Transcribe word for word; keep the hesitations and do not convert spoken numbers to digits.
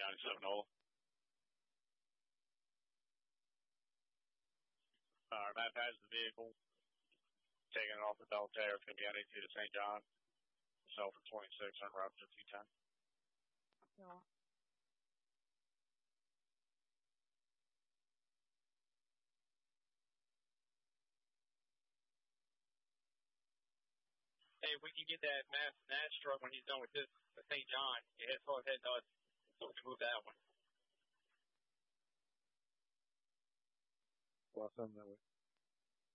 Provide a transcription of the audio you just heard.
ninety-seven Ola. All right, Matt has the vehicle. Taking it off the Belterre, it's going to be on eighty-two to Saint John. Sell for twenty-six on route fifty ten. Yeah. Hey, if we can get that Mass Nash truck when he's done with this at Saint John, yeah, as far as that does, so we can move that one. Well, send that way.